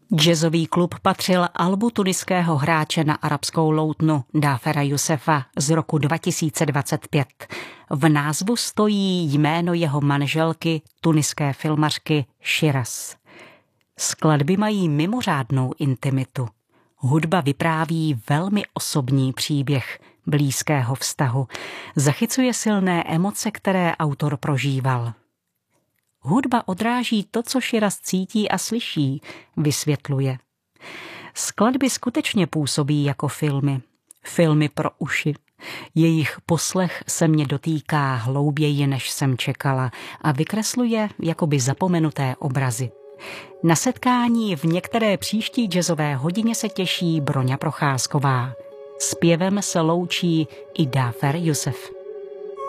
Jazzový klub patřil albu tuniského hráče na arabskou loutnu Dafera Yousefa z roku 2025. V názvu stojí jméno jeho manželky, tuniské filmařky Shiraz. Skladby mají mimořádnou intimitu. Hudba vypráví velmi osobní příběh blízkého vztahu. Zachycuje silné emoce, které autor prožíval. Hudba odráží to, co Shiraz cítí a slyší, vysvětluje. Skladby skutečně působí jako filmy. Filmy pro uši. Jejich poslech se mě dotýká hlouběji, než jsem čekala a vykresluje jakoby zapomenuté obrazy. Na setkání v některé příští jazzové hodině se těší Broňa Procházková. Zpěvem se loučí i Dafer Yousef.